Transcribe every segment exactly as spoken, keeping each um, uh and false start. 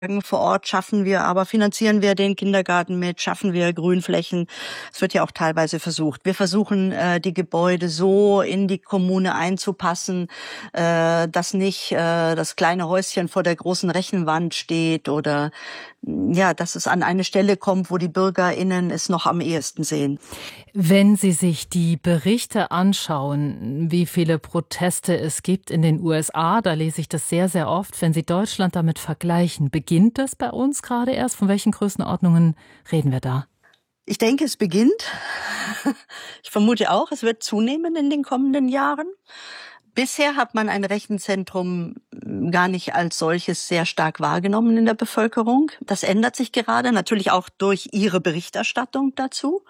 Vor Ort schaffen wir, aber finanzieren wir den Kindergarten mit, schaffen wir Grünflächen. Es wird ja auch teilweise versucht. Wir versuchen, äh, die Gebäude so in die Kommune einzupassen, äh, dass nicht äh, das kleine Häuschen vor der großen Rechenwand steht oder ja, dass es an eine Stelle kommt, wo die BürgerInnen es noch am ehesten sehen. Wenn Sie sich die Berichte anschauen, wie viele Proteste es gibt in den U S A, da lese ich das sehr, sehr oft, wenn Sie Deutschland damit vergleichen, beginnt das bei uns gerade erst? Von welchen Größenordnungen reden wir da? Ich denke, es beginnt. Ich vermute auch, es wird zunehmen in den kommenden Jahren. Bisher hat man ein Rechenzentrum gar nicht als solches sehr stark wahrgenommen in der Bevölkerung. Das ändert sich gerade, natürlich auch durch Ihre Berichterstattung dazu.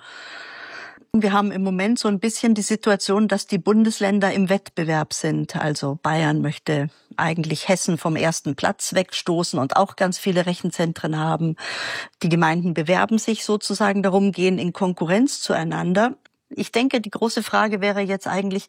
Wir haben im Moment so ein bisschen die Situation, dass die Bundesländer im Wettbewerb sind. Also Bayern möchte eigentlich Hessen vom ersten Platz wegstoßen und auch ganz viele Rechenzentren haben. Die Gemeinden bewerben sich sozusagen darum, gehen in Konkurrenz zueinander. Ich denke, die große Frage wäre jetzt eigentlich,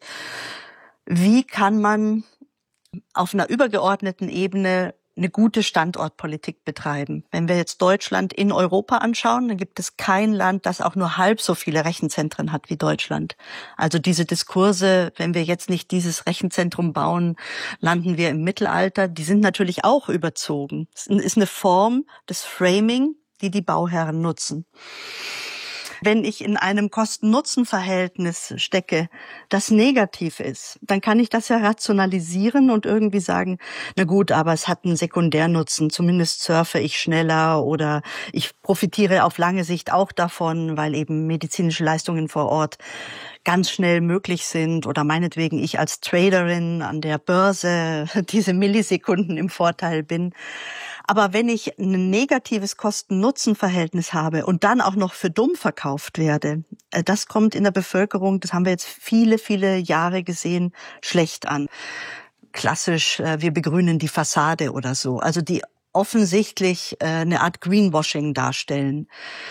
wie kann man auf einer übergeordneten Ebene eine gute Standortpolitik betreiben? Wenn wir jetzt Deutschland in Europa anschauen, dann gibt es kein Land, das auch nur halb so viele Rechenzentren hat wie Deutschland. Also diese Diskurse, wenn wir jetzt nicht dieses Rechenzentrum bauen, landen wir im Mittelalter, die sind natürlich auch überzogen. Es ist eine Form des Framing, die die Bauherren nutzen. Wenn ich in einem Kosten-Nutzen-Verhältnis stecke, das negativ ist, dann kann ich das ja rationalisieren und irgendwie sagen, na gut, aber es hat einen Sekundärnutzen, zumindest surfe ich schneller oder ich profitiere auf lange Sicht auch davon, weil eben medizinische Leistungen vor Ort ganz schnell möglich sind oder meinetwegen ich als Traderin an der Börse diese Millisekunden im Vorteil bin. Aber wenn ich ein negatives Kosten-Nutzen-Verhältnis habe und dann auch noch für dumm verkauft werde, das kommt in der Bevölkerung, das haben wir jetzt viele, viele Jahre gesehen, schlecht an. Klassisch, wir begrünen die Fassade oder so, also die offensichtlich eine Art Greenwashing darstellen.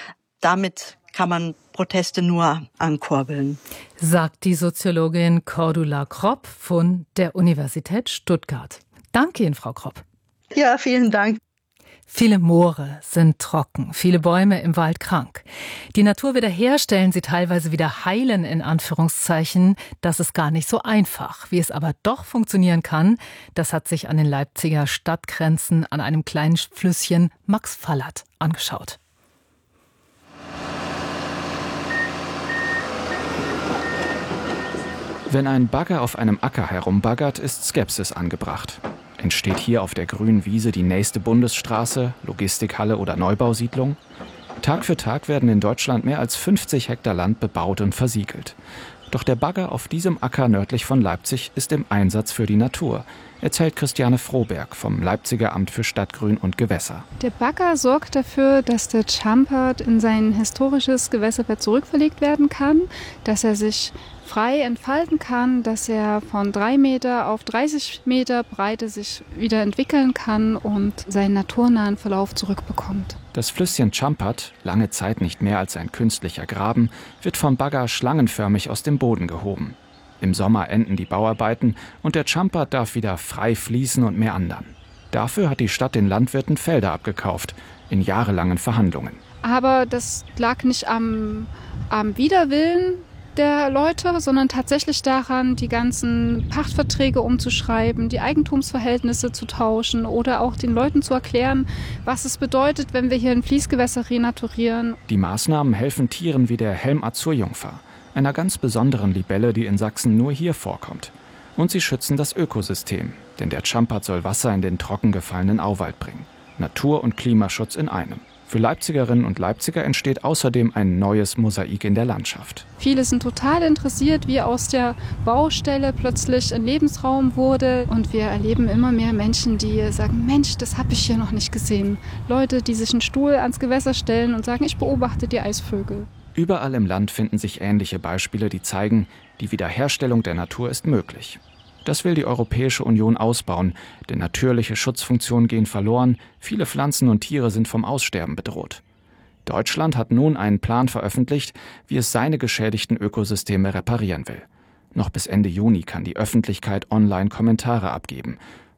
Damit kann man Proteste nur ankurbeln. Sagt die Soziologin Cordula Kropp von der Universität Stuttgart. Danke Ihnen, Frau Kropp. Ja, vielen Dank. Viele Moore sind trocken, viele Bäume im Wald krank. Die Natur wiederherstellen, sie teilweise wieder heilen, in Anführungszeichen, das ist gar nicht so einfach. Wie es aber doch funktionieren kann, das hat sich an den Leipziger Stadtgrenzen an einem kleinen Flüsschen Max Fallert angeschaut. Wenn ein Bagger auf einem Acker herumbaggert, ist Skepsis angebracht. Entsteht hier auf der grünen Wiese die nächste Bundesstraße, Logistikhalle oder Neubausiedlung? Tag für Tag werden in Deutschland mehr als fünfzig Hektar Land bebaut und versiegelt. Doch der Bagger auf diesem Acker nördlich von Leipzig ist im Einsatz für die Natur, erzählt Christiane Froberg vom Leipziger Amt für Stadtgrün und Gewässer. Der Bagger sorgt dafür, dass der Champert in sein historisches Gewässerbett zurückverlegt werden kann, dass er sich frei entfalten kann, dass er von drei Meter auf dreißig Meter Breite sich wieder entwickeln kann und seinen naturnahen Verlauf zurückbekommt. Das Flüsschen Champert, lange Zeit nicht mehr als ein künstlicher Graben, wird vom Bagger schlangenförmig aus dem Boden gehoben. Im Sommer enden die Bauarbeiten und der Champert darf wieder frei fließen und meandern. Dafür hat die Stadt den Landwirten Felder abgekauft, in jahrelangen Verhandlungen. Aber das lag nicht am, am Widerwillen der Leute, sondern tatsächlich daran, die ganzen Pachtverträge umzuschreiben, die Eigentumsverhältnisse zu tauschen oder auch den Leuten zu erklären, was es bedeutet, wenn wir hier ein Fließgewässer renaturieren. Die Maßnahmen helfen Tieren wie der Helm-Azurjungfer, einer ganz besonderen Libelle, die in Sachsen nur hier vorkommt. Und sie schützen das Ökosystem, denn der Champert soll Wasser in den trockengefallenen Auwald bringen. Natur- und Klimaschutz in einem. Für Leipzigerinnen und Leipziger entsteht außerdem ein neues Mosaik in der Landschaft. Viele sind total interessiert, wie aus der Baustelle plötzlich ein Lebensraum wurde. Und wir erleben immer mehr Menschen, die sagen, Mensch, das habe ich hier noch nicht gesehen. Leute, die sich einen Stuhl ans Gewässer stellen und sagen, ich beobachte die Eisvögel. Überall im Land finden sich ähnliche Beispiele, die zeigen, die Wiederherstellung der Natur ist möglich. Das will die Europäische Union ausbauen, denn natürliche Schutzfunktionen gehen verloren, viele Pflanzen und Tiere sind vom Aussterben bedroht. Deutschland hat nun einen Plan veröffentlicht, wie es seine geschädigten Ökosysteme reparieren will. Noch bis Ende Juni kann die Öffentlichkeit online Kommentare abgeben.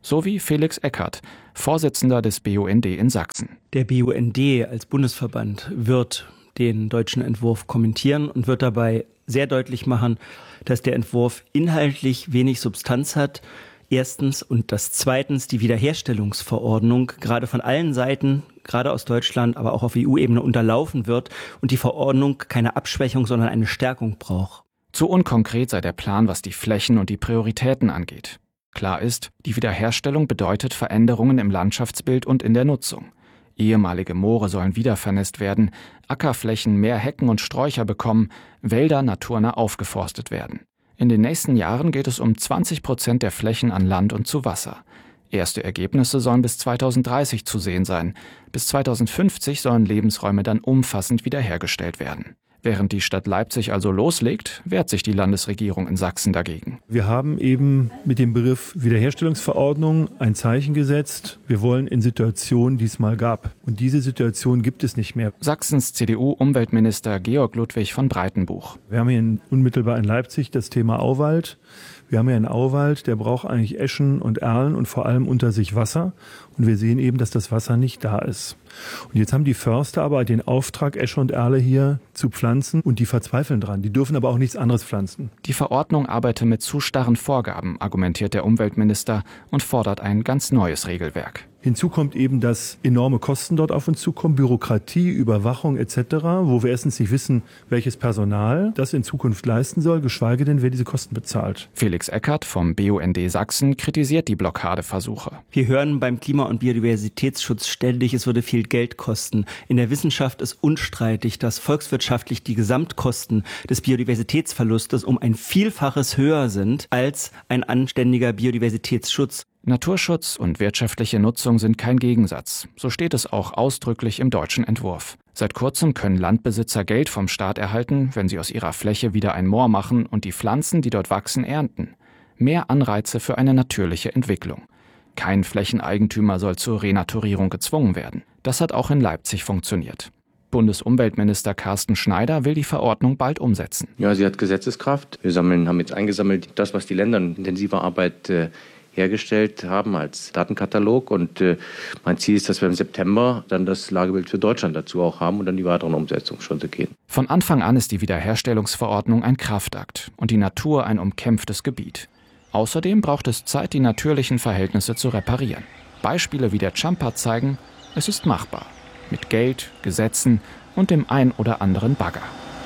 So wie Felix Eckert, Vorsitzender des B U N D in Sachsen. Der B U N D als Bundesverband wird den deutschen Entwurf kommentieren und wird dabei sehr deutlich machen, dass der Entwurf inhaltlich wenig Substanz hat. Erstens und das zweitens die Wiederherstellungsverordnung gerade von allen Seiten, gerade aus Deutschland, aber auch auf E U-Ebene unterlaufen wird und die Verordnung keine Abschwächung, sondern eine Stärkung braucht. Zu unkonkret sei der Plan, was die Flächen und die Prioritäten angeht. Klar ist, die Wiederherstellung bedeutet Veränderungen im Landschaftsbild und in der Nutzung. Ehemalige Moore sollen wiedervernässt werden, Ackerflächen mehr Hecken und Sträucher bekommen, Wälder naturnah aufgeforstet werden. In den nächsten Jahren geht es um zwanzig Prozent der Flächen an Land und zu Wasser. Erste Ergebnisse sollen bis zweitausenddreißig zu sehen sein. Bis zweitausendfünfzig sollen Lebensräume dann umfassend wiederhergestellt werden. Während die Stadt Leipzig also loslegt, wehrt sich die Landesregierung in Sachsen dagegen. Wir haben eben mit dem Begriff Wiederherstellungsverordnung ein Zeichen gesetzt. Wir wollen in Situationen, die es mal gab. Und diese Situation gibt es nicht mehr. Sachsens C D U-Umweltminister Georg Ludwig von Breitenbuch. Wir haben hier in, unmittelbar in Leipzig das Thema Auwald. Wir haben ja einen Auwald, der braucht eigentlich Eschen und Erlen und vor allem unter sich Wasser. Und wir sehen eben, dass das Wasser nicht da ist. Und jetzt haben die Förster aber den Auftrag, Esche und Erle hier zu pflanzen und die verzweifeln dran. Die dürfen aber auch nichts anderes pflanzen. Die Verordnung arbeite mit zu starren Vorgaben, argumentiert der Umweltminister und fordert ein ganz neues Regelwerk. Hinzu kommt eben, dass enorme Kosten dort auf uns zukommen, Bürokratie, Überwachung et cetera, wo wir erstens nicht wissen, welches Personal das in Zukunft leisten soll, geschweige denn, wer diese Kosten bezahlt. Felix Eckert vom B U N D Sachsen kritisiert die Blockadeversuche. Wir hören beim Klima- und Biodiversitätsschutz ständig, es würde viel Geld kosten. In der Wissenschaft ist unstreitig, dass volkswirtschaftlich die Gesamtkosten des Biodiversitätsverlustes um ein Vielfaches höher sind als ein anständiger Biodiversitätsschutz. Naturschutz und wirtschaftliche Nutzung sind kein Gegensatz. So steht es auch ausdrücklich im deutschen Entwurf. Seit kurzem können Landbesitzer Geld vom Staat erhalten, wenn sie aus ihrer Fläche wieder ein Moor machen und die Pflanzen, die dort wachsen, ernten. Mehr Anreize für eine natürliche Entwicklung. Kein Flächeneigentümer soll zur Renaturierung gezwungen werden. Das hat auch in Leipzig funktioniert. Bundesumweltminister Carsten Schneider will die Verordnung bald umsetzen. Ja, sie hat Gesetzeskraft. Wir sammeln, haben jetzt eingesammelt, das, was die Länder in intensiver Arbeit äh, hergestellt haben als Datenkatalog. Und äh, mein Ziel ist, dass wir im September dann das Lagebild für Deutschland dazu auch haben und dann die weiteren Umsetzungsschritte gehen. Von Anfang an ist die Wiederherstellungsverordnung ein Kraftakt und die Natur ein umkämpftes Gebiet. Außerdem braucht es Zeit, die natürlichen Verhältnisse zu reparieren. Beispiele wie der Champert zeigen, es ist machbar. Mit Geld, Gesetzen und dem ein oder anderen Bagger.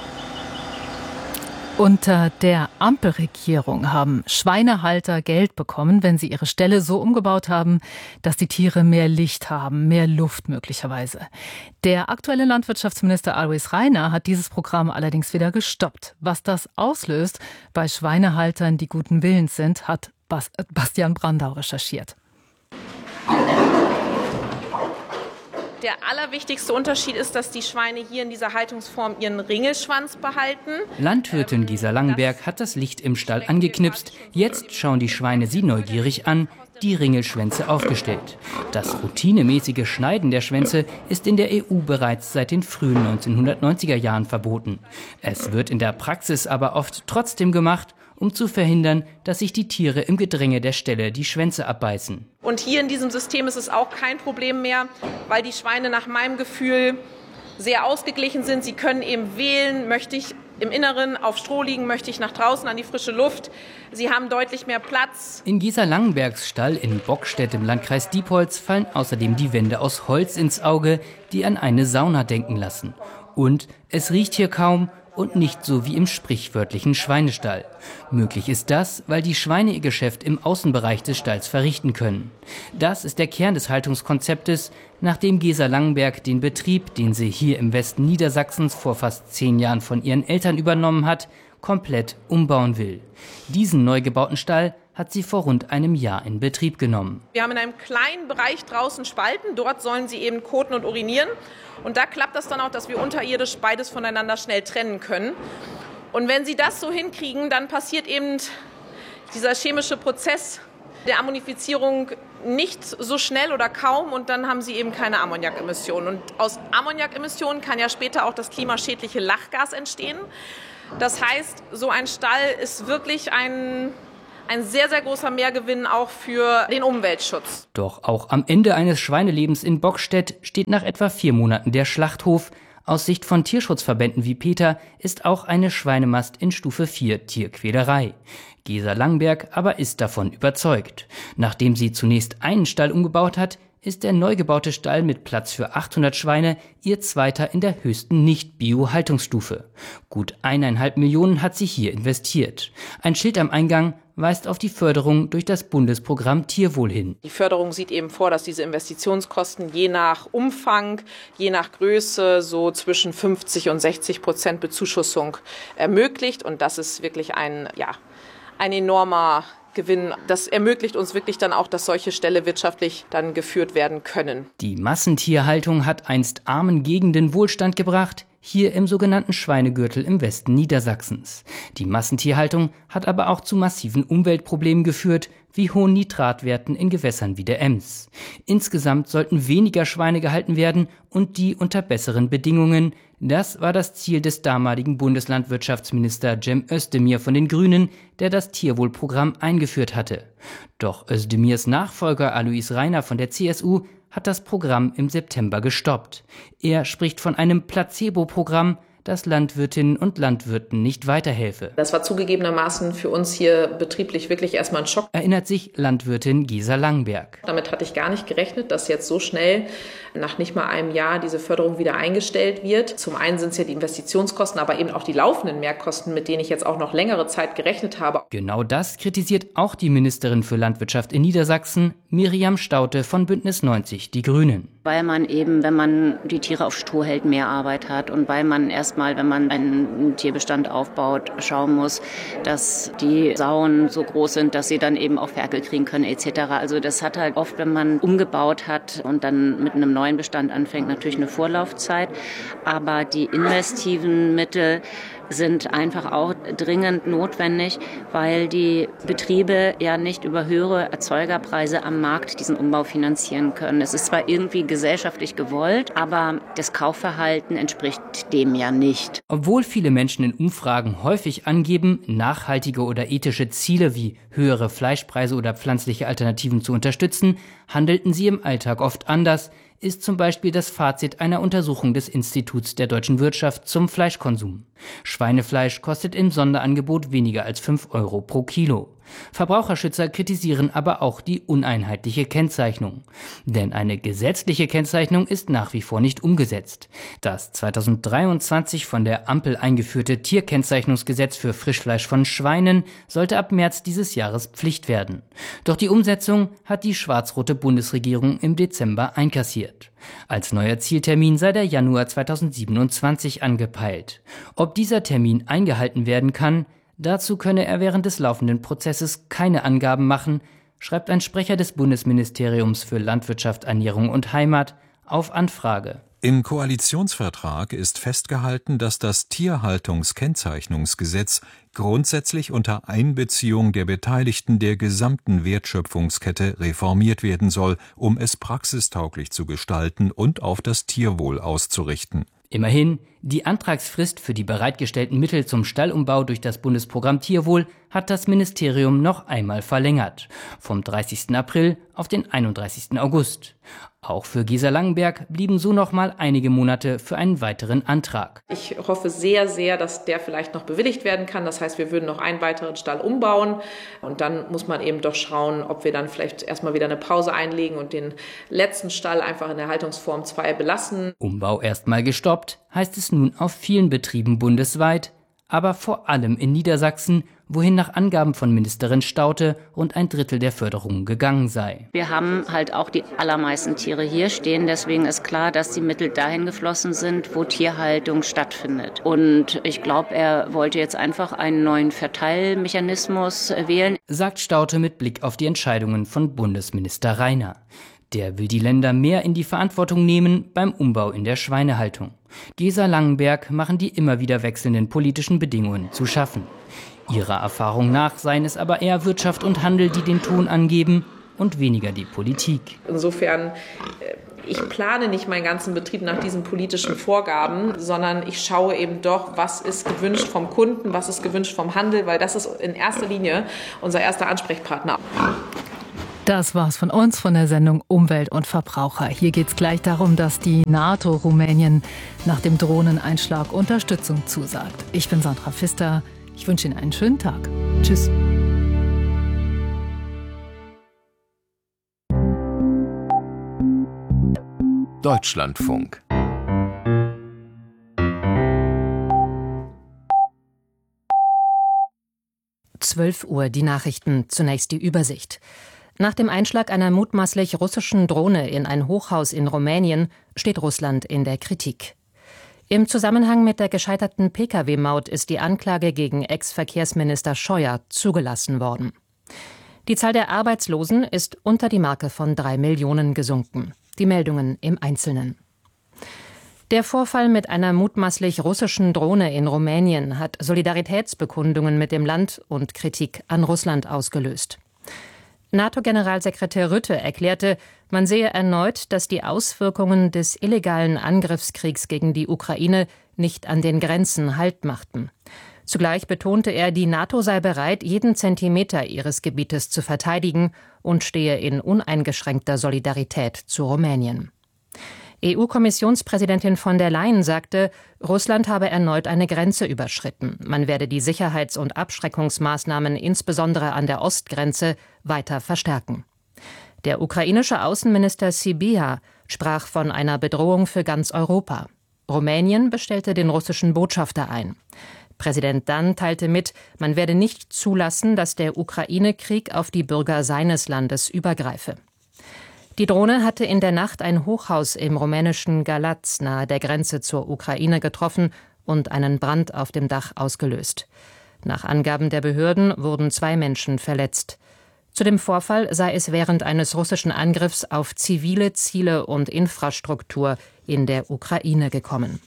Unter der Ampelregierung haben Schweinehalter Geld bekommen, wenn sie ihre Ställe so umgebaut haben, dass die Tiere mehr Licht haben, mehr Luft möglicherweise. Der aktuelle Landwirtschaftsminister Alois Rainer hat dieses Programm allerdings wieder gestoppt. Was das auslöst bei Schweinehaltern, die guten Willens sind, hat Bas- Bastian Brandau recherchiert. Der allerwichtigste Unterschied ist, dass die Schweine hier in dieser Haltungsform ihren Ringelschwanz behalten. Landwirtin Gesa Langenberg hat das Licht im Stall angeknipst. Jetzt schauen die Schweine sie neugierig an, die Ringelschwänze aufgestellt. Das routinemäßige Schneiden der Schwänze ist in der E U bereits seit den frühen neunzehnhundertneunziger Jahren verboten. Es wird in der Praxis aber oft trotzdem gemacht, um zu verhindern, dass sich die Tiere im Gedränge der Ställe die Schwänze abbeißen. Und hier in diesem System ist es auch kein Problem mehr, weil die Schweine nach meinem Gefühl sehr ausgeglichen sind. Sie können eben wählen, möchte ich im Inneren auf Stroh liegen, möchte ich nach draußen an die frische Luft. Sie haben deutlich mehr Platz. In Gesa Langenbergs Stall in Bockstedt im Landkreis Diepholz fallen außerdem die Wände aus Holz ins Auge, die an eine Sauna denken lassen. Und es riecht hier kaum und nicht so wie im sprichwörtlichen Schweinestall. Möglich ist das, weil die Schweine ihr Geschäft im Außenbereich des Stalls verrichten können. Das ist der Kern des Haltungskonzeptes, nachdem Gesa Langenberg den Betrieb, den sie hier im Westen Niedersachsens vor fast zehn Jahren von ihren Eltern übernommen hat, komplett umbauen will. Diesen neu gebauten Stall hat sie vor rund einem Jahr in Betrieb genommen. Wir haben in einem kleinen Bereich draußen Spalten, dort sollen sie eben koten und urinieren. Und da klappt das dann auch, dass wir unterirdisch beides voneinander schnell trennen können. Und wenn sie das so hinkriegen, dann passiert eben dieser chemische Prozess der Ammonifizierung nicht so schnell oder kaum und dann haben sie eben keine Ammoniakemissionen. Und aus Ammoniakemissionen kann ja später auch das klimaschädliche Lachgas entstehen. Das heißt, so ein Stall ist wirklich ein ein sehr, sehr großer Mehrgewinn auch für den Umweltschutz. Doch auch am Ende eines Schweinelebens in Bockstedt steht nach etwa vier Monaten der Schlachthof. Aus Sicht von Tierschutzverbänden wie PETA ist auch eine Schweinemast in Stufe vier Tierquälerei. Gesa Langberg aber ist davon überzeugt. Nachdem sie zunächst einen Stall umgebaut hat, ist der neu gebaute Stall mit Platz für achthundert Schweine ihr zweiter in der höchsten Nicht-Bio-Haltungsstufe. Gut eineinhalb Millionen hat sie hier investiert. Ein Schild am Eingang weist auf die Förderung durch das Bundesprogramm Tierwohl hin. Die Förderung sieht eben vor, dass diese Investitionskosten je nach Umfang, je nach Größe so zwischen fünfzig und sechzig Prozent Bezuschussung ermöglicht. Und das ist wirklich ein, ja, ein enormer Gewinn. Das ermöglicht uns wirklich dann auch, dass solche Ställe wirtschaftlich dann geführt werden können. Die Massentierhaltung hat einst armen Gegenden Wohlstand gebracht, hier im sogenannten Schweinegürtel im Westen Niedersachsens. Die Massentierhaltung hat aber auch zu massiven Umweltproblemen geführt, wie hohen Nitratwerten in Gewässern wie der Ems. Insgesamt sollten weniger Schweine gehalten werden und die unter besseren Bedingungen. Das war das Ziel des damaligen Bundeslandwirtschaftsminister Cem Özdemir von den Grünen, der das Tierwohlprogramm eingeführt hatte. Doch Özdemirs Nachfolger Alois Rainer von der C S U hat das Programm im September gestoppt. Er spricht von einem Placebo-Programm, das Landwirtinnen und Landwirten nicht weiterhelfe. Das war zugegebenermaßen für uns hier betrieblich wirklich erstmal ein Schock. Erinnert sich Landwirtin Gesa Langberg. Damit hatte ich gar nicht gerechnet, dass jetzt so schnell nach nicht mal einem Jahr diese Förderung wieder eingestellt wird. Zum einen sind es ja die Investitionskosten, aber eben auch die laufenden Mehrkosten, mit denen ich jetzt auch noch längere Zeit gerechnet habe. Genau das kritisiert auch die Ministerin für Landwirtschaft in Niedersachsen, Miriam Staudte von Bündnis neunzig, die Grünen. Weil man eben, wenn man die Tiere auf Stroh hält, mehr Arbeit hat und weil man erstmal, wenn man einen Tierbestand aufbaut, schauen muss, dass die Sauen so groß sind, dass sie dann eben auch Ferkel kriegen können et cetera. Also das hat halt oft, wenn man umgebaut hat und dann mit einem neuen Bestand anfängt, natürlich eine Vorlaufzeit. Aber die investiven Mittel sind einfach auch dringend notwendig, weil die Betriebe ja nicht über höhere Erzeugerpreise am Markt diesen Umbau finanzieren können. Es ist zwar irgendwie gesellschaftlich gewollt, aber das Kaufverhalten entspricht dem ja nicht. Obwohl viele Menschen in Umfragen häufig angeben, nachhaltige oder ethische Ziele wie höhere Fleischpreise oder pflanzliche Alternativen zu unterstützen, handelten sie im Alltag oft anders, ist zum Beispiel das Fazit einer Untersuchung des Instituts der deutschen Wirtschaft zum Fleischkonsum. Schweinefleisch kostet im Sonderangebot weniger als fünf Euro pro Kilo. Verbraucherschützer kritisieren aber auch die uneinheitliche Kennzeichnung. Denn eine gesetzliche Kennzeichnung ist nach wie vor nicht umgesetzt. Das zweitausenddreiundzwanzig von der Ampel eingeführte Tierkennzeichnungsgesetz für Frischfleisch von Schweinen sollte ab März dieses Jahres Pflicht werden. Doch die Umsetzung hat die schwarz-rote Bundesregierung im Dezember einkassiert. Als neuer Zieltermin sei der Januar zweitausendsiebenundzwanzig angepeilt. Ob dieser Termin eingehalten werden kann, dazu könne er während des laufenden Prozesses keine Angaben machen, schreibt ein Sprecher des Bundesministeriums für Landwirtschaft, Ernährung und Heimat auf Anfrage. Im Koalitionsvertrag ist festgehalten, dass das Tierhaltungskennzeichnungsgesetz grundsätzlich unter Einbeziehung der Beteiligten der gesamten Wertschöpfungskette reformiert werden soll, um es praxistauglich zu gestalten und auf das Tierwohl auszurichten. Immerhin, die Antragsfrist für die bereitgestellten Mittel zum Stallumbau durch das Bundesprogramm Tierwohl hat das Ministerium noch einmal verlängert. Vom dreißigsten April auf den einunddreißigsten August. Auch für Gesa Langberg blieben so noch mal einige Monate für einen weiteren Antrag. Ich hoffe sehr, sehr, dass der vielleicht noch bewilligt werden kann. Das heißt, wir würden noch einen weiteren Stall umbauen. Und dann muss man eben doch schauen, ob wir dann vielleicht erstmal wieder eine Pause einlegen und den letzten Stall einfach in der Haltungsform zwei belassen. Umbau erstmal gestoppt, heißt es nun auf vielen Betrieben bundesweit, aber vor allem in Niedersachsen, wohin nach Angaben von Ministerin Staudte rund ein Drittel der Förderung gegangen sei. Wir haben halt auch die allermeisten Tiere hier stehen, deswegen ist klar, dass die Mittel dahin geflossen sind, wo Tierhaltung stattfindet. Und ich glaube, er wollte jetzt einfach einen neuen Verteilmechanismus wählen, sagt Staudte mit Blick auf die Entscheidungen von Bundesminister Rainer. Der will die Länder mehr in die Verantwortung nehmen beim Umbau in der Schweinehaltung. Gesa Langberg machen die immer wieder wechselnden politischen Bedingungen zu schaffen. Ihrer Erfahrung nach seien es aber eher Wirtschaft und Handel, die den Ton angeben. und weniger die Politik. Insofern, ich plane nicht meinen ganzen Betrieb nach diesen politischen Vorgaben, sondern ich schaue eben doch, was ist gewünscht vom Kunden, was ist gewünscht vom Handel, weil das ist in erster Linie unser erster Ansprechpartner. Das war's von uns, von der Sendung Umwelt und Verbraucher. Hier geht's gleich darum, dass die NATO Rumänien nach dem Drohneneinschlag Unterstützung zusagt. Ich bin Sandra Pfister. Ich wünsche Ihnen einen schönen Tag. Tschüss. Deutschlandfunk. zwölf Uhr, die Nachrichten, zunächst die Übersicht. Nach dem Einschlag einer mutmaßlich russischen Drohne in ein Hochhaus in Rumänien steht Russland in der Kritik. Im Zusammenhang mit der gescheiterten Pkw-Maut ist die Anklage gegen Ex-Verkehrsminister Scheuer zugelassen worden. Die Zahl der Arbeitslosen ist unter die Marke von drei Millionen gesunken. Die Meldungen im Einzelnen. Der Vorfall mit einer mutmaßlich russischen Drohne in Rumänien hat Solidaritätsbekundungen mit dem Land und Kritik an Russland ausgelöst. NATO-Generalsekretär Rutte erklärte, man sehe erneut, dass die Auswirkungen des illegalen Angriffskriegs gegen die Ukraine nicht an den Grenzen Halt machten. Zugleich betonte er, die NATO sei bereit, jeden Zentimeter ihres Gebietes zu verteidigen und stehe in uneingeschränkter Solidarität zu Rumänien. E U-Kommissionspräsidentin von der Leyen sagte, Russland habe erneut eine Grenze überschritten. Man werde die Sicherheits- und Abschreckungsmaßnahmen insbesondere an der Ostgrenze weiter verstärken. Der ukrainische Außenminister Sybiha sprach von einer Bedrohung für ganz Europa. Rumänien bestellte den russischen Botschafter ein. Präsident Dann teilte mit, man werde nicht zulassen, dass der Ukraine-Krieg auf die Bürger seines Landes übergreife. Die Drohne hatte in der Nacht ein Hochhaus im rumänischen Galați nahe der Grenze zur Ukraine getroffen und einen Brand auf dem Dach ausgelöst. Nach Angaben der Behörden wurden zwei Menschen verletzt. Zu dem Vorfall sei es während eines russischen Angriffs auf zivile Ziele und Infrastruktur in der Ukraine gekommen.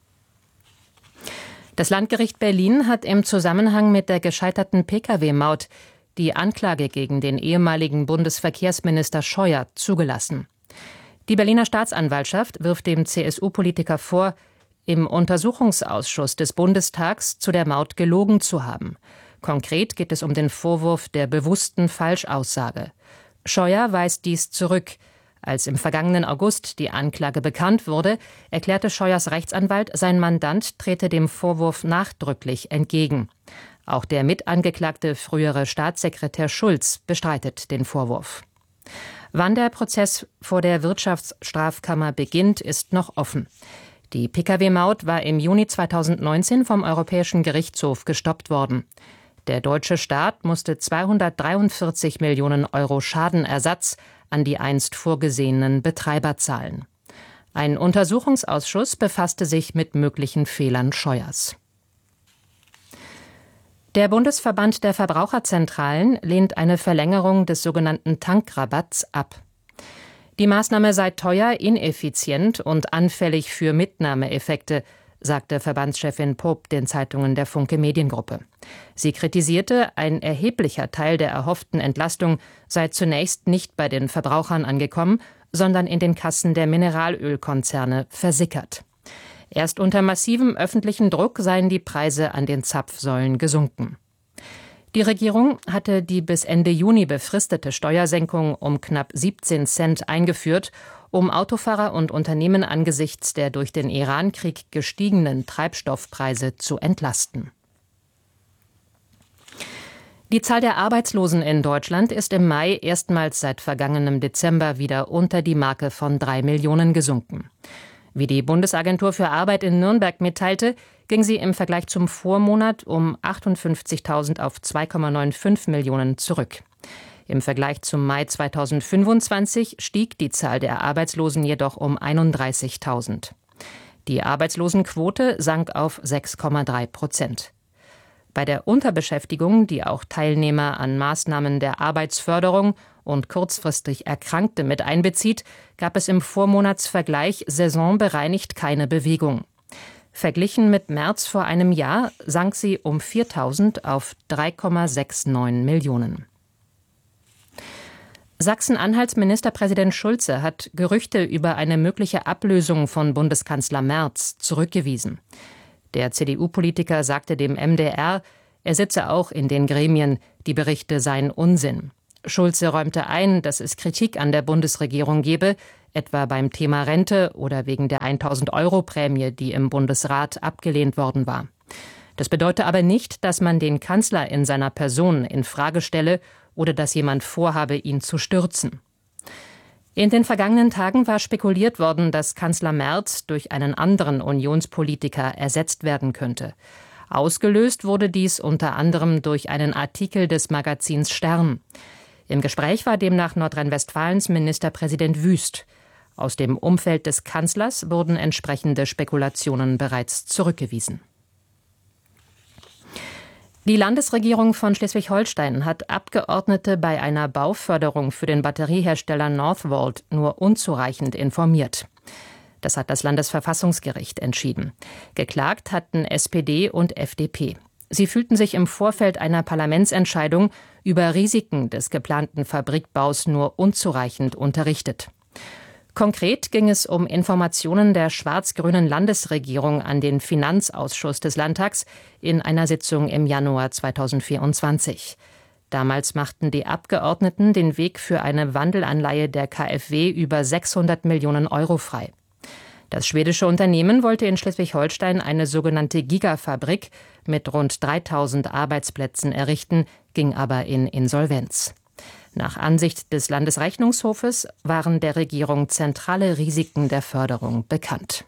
Das Landgericht Berlin hat im Zusammenhang mit der gescheiterten Pkw-Maut die Anklage gegen den ehemaligen Bundesverkehrsminister Scheuer zugelassen. Die Berliner Staatsanwaltschaft wirft dem C S U-Politiker vor, im Untersuchungsausschuss des Bundestags zu der Maut gelogen zu haben. Konkret geht es um den Vorwurf der bewussten Falschaussage. Scheuer weist dies zurück. Als im vergangenen August die Anklage bekannt wurde, erklärte Scheuers Rechtsanwalt, sein Mandant trete dem Vorwurf nachdrücklich entgegen. Auch der mitangeklagte frühere Staatssekretär Schulz bestreitet den Vorwurf. Wann der Prozess vor der Wirtschaftsstrafkammer beginnt, ist noch offen. Die Pkw-Maut war im Juni zweitausendneunzehn vom Europäischen Gerichtshof gestoppt worden. Der deutsche Staat musste zweihundertdreiundvierzig Millionen Euro Schadenersatz an die einst vorgesehenen Betreiber zahlen. Ein Untersuchungsausschuss befasste sich mit möglichen Fehlern Scheuers. Der Bundesverband der Verbraucherzentralen lehnt eine Verlängerung des sogenannten Tankrabatts ab. Die Maßnahme sei teuer, ineffizient und anfällig für Mitnahmeeffekte, sagte Verbandschefin Popp den Zeitungen der Funke Mediengruppe. Sie kritisierte, ein erheblicher Teil der erhofften Entlastung sei zunächst nicht bei den Verbrauchern angekommen, sondern in den Kassen der Mineralölkonzerne versickert. Erst unter massivem öffentlichen Druck seien die Preise an den Zapfsäulen gesunken. Die Regierung hatte die bis Ende Juni befristete Steuersenkung um knapp siebzehn Cent eingeführt, um Autofahrer und Unternehmen angesichts der durch den Iran-Krieg gestiegenen Treibstoffpreise zu entlasten. Die Zahl der Arbeitslosen in Deutschland ist im Mai erstmals seit vergangenem Dezember wieder unter die Marke von drei Millionen gesunken. Wie die Bundesagentur für Arbeit in Nürnberg mitteilte, ging sie im Vergleich zum Vormonat um achtundfünfzigtausend auf zwei Komma fünfundneunzig Millionen zurück. Im Vergleich zum Mai zweitausendfünfundzwanzig stieg die Zahl der Arbeitslosen jedoch um einunddreißigtausend. Die Arbeitslosenquote sank auf sechs Komma drei Prozent. Bei der Unterbeschäftigung, die auch Teilnehmer an Maßnahmen der Arbeitsförderung und kurzfristig Erkrankte mit einbezieht, gab es im Vormonatsvergleich saisonbereinigt keine Bewegung. Verglichen mit März vor einem Jahr sank sie um viertausend auf drei Komma neunundsechzig Millionen. Sachsen-Anhalts Ministerpräsident Schulze hat Gerüchte über eine mögliche Ablösung von Bundeskanzler Merz zurückgewiesen. Der C D U-Politiker sagte dem M D R, er sitze auch in den Gremien, die Berichte seien Unsinn. Schulze räumte ein, dass es Kritik an der Bundesregierung gebe, etwa beim Thema Rente oder wegen der tausend-Euro-Prämie, die im Bundesrat abgelehnt worden war. Das bedeute aber nicht, dass man den Kanzler in seiner Person in Frage stelle oder dass jemand vorhabe, ihn zu stürzen. In den vergangenen Tagen war spekuliert worden, dass Kanzler Merz durch einen anderen Unionspolitiker ersetzt werden könnte. Ausgelöst wurde dies unter anderem durch einen Artikel des Magazins Stern. Im Gespräch war demnach Nordrhein-Westfalens Ministerpräsident Wüst. Aus dem Umfeld des Kanzlers wurden entsprechende Spekulationen bereits zurückgewiesen. Die Landesregierung von Schleswig-Holstein hat Abgeordnete bei einer Bauförderung für den Batteriehersteller Northvolt nur unzureichend informiert. Das hat das Landesverfassungsgericht entschieden. Geklagt hatten S P D und F D P. Sie fühlten sich im Vorfeld einer Parlamentsentscheidung über Risiken des geplanten Fabrikbaus nur unzureichend unterrichtet. Konkret ging es um Informationen der schwarz-grünen Landesregierung an den Finanzausschuss des Landtags in einer Sitzung im Januar zweitausendvierundzwanzig. Damals machten die Abgeordneten den Weg für eine Wandelanleihe der KfW über sechshundert Millionen Euro frei. Das schwedische Unternehmen wollte in Schleswig-Holstein eine sogenannte Gigafabrik mit rund dreitausend Arbeitsplätzen errichten, ging aber in Insolvenz. Nach Ansicht des Landesrechnungshofes waren der Regierung zentrale Risiken der Förderung bekannt.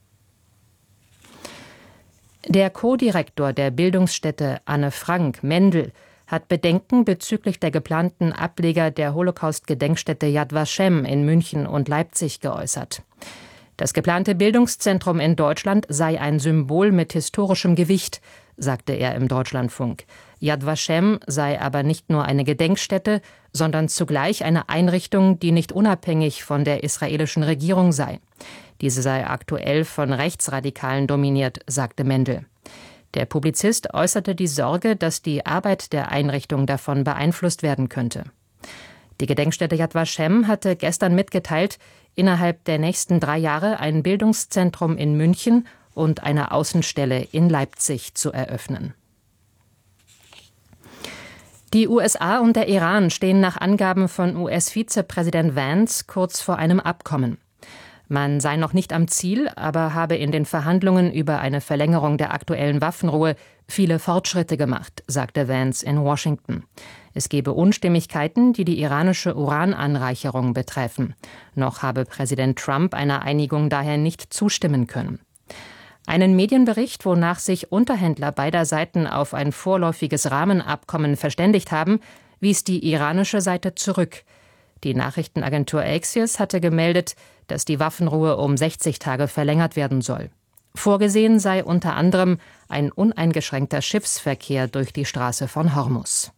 Der Co-Direktor der Bildungsstätte Anne Frank, Mendel, hat Bedenken bezüglich der geplanten Ableger der Holocaust-Gedenkstätte Yad Vashem in München und Leipzig geäußert. Das geplante Bildungszentrum in Deutschland sei ein Symbol mit historischem Gewicht, sagte er im Deutschlandfunk. Yad Vashem sei aber nicht nur eine Gedenkstätte, sondern zugleich eine Einrichtung, die nicht unabhängig von der israelischen Regierung sei. Diese sei aktuell von Rechtsradikalen dominiert, sagte Mendel. Der Publizist äußerte die Sorge, dass die Arbeit der Einrichtung davon beeinflusst werden könnte. Die Gedenkstätte Yad Vashem hatte gestern mitgeteilt, innerhalb der nächsten drei Jahre ein Bildungszentrum in München und eine Außenstelle in Leipzig zu eröffnen. Die U S A und der Iran stehen nach Angaben von U S-Vizepräsident Vance kurz vor einem Abkommen. Man sei noch nicht am Ziel, aber habe in den Verhandlungen über eine Verlängerung der aktuellen Waffenruhe viele Fortschritte gemacht, sagte Vance in Washington. Es gebe Unstimmigkeiten, die die iranische Urananreicherung betreffen. Noch habe Präsident Trump einer Einigung daher nicht zustimmen können. Einen Medienbericht, wonach sich Unterhändler beider Seiten auf ein vorläufiges Rahmenabkommen verständigt haben, wies die iranische Seite zurück. Die Nachrichtenagentur Axios hatte gemeldet, dass die Waffenruhe um sechzig Tage verlängert werden soll. Vorgesehen sei unter anderem ein uneingeschränkter Schiffsverkehr durch die Straße von Hormuz.